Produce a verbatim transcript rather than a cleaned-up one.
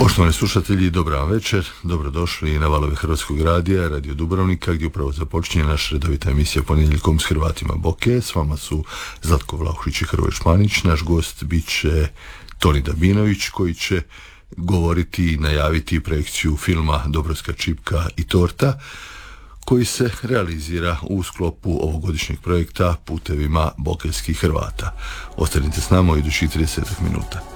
Poštovani slušatelji, dobar večer, dobrodošli na valove Hrvatskog radija, Radio Dubrovnika, gdje upravo započinje naša redovita emisija Ponedjeljkom s Hrvatima Boke. S vama su Zlatko Vlahušić i Hrvoje Španić. Naš gost bit će Toni Dabinović, koji će govoriti i najaviti projekciju filma Dobrovska čipka i torta, koji se realizira u sklopu ovogodišnjeg projekta Putevima bokeljskih Hrvata. Ostanite s nama u idućih trideset minuta.